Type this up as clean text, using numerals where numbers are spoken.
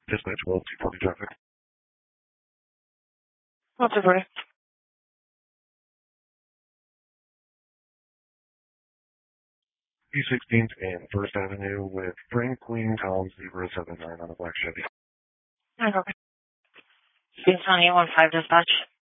Dispatch 12 240 traffic. What's it, Brady? E16th and 1st Avenue with Franklin Collins 079 on a black Chevy. I copy. Being 2815 dispatch.